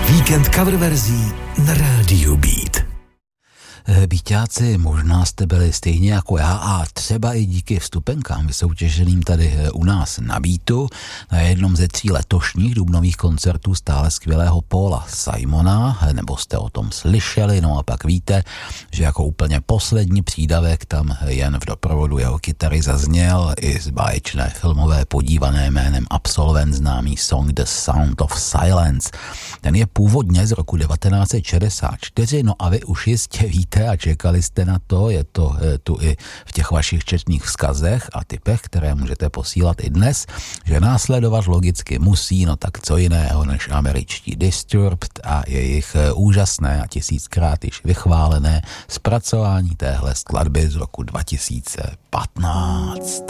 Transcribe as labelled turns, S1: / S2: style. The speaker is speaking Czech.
S1: Víkend coververzí na rádiu Beat.
S2: Býťáci, možná jste byli stejně jako já a třeba i díky vstupenkám vysoutěženým tady u nás na Beatu na jednom ze 3 letošních dubnových koncertů stále skvělého Paula Simona, nebo jste o tom slyšeli, no a pak víte, že jako úplně poslední přídavek tam jen v doprovodu jeho kytary zazněl i z báječné filmové podívané jménem Absolvent známý song The Sound of Silence. Ten je původně z roku 1964, no a vy už jistě víte a čekali jste na to, je to tu i v těch vašich četných vzkazech a typech, které můžete posílat i dnes, že následovat logicky musí, no tak co jiného než američtí Disturbed a jejich úžasné a 1000krát již vychválené zpracování téhle skladby z roku 2015.